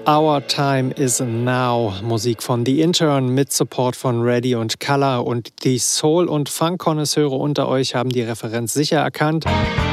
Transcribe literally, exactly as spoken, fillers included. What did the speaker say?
Our Time is Now. Musik von The Intern mit Support von Ready und Color. Und die Soul- und Funk-Konnoisseure unter euch haben die Referenz sicher erkannt.